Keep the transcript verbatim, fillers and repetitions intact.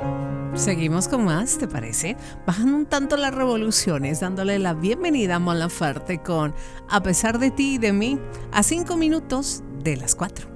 Seguimos con más, ¿te parece? Bajando un tanto las revoluciones, dándole la bienvenida a Mon Laferte con A pesar de ti y de mí, a cinco minutos de las cuatro.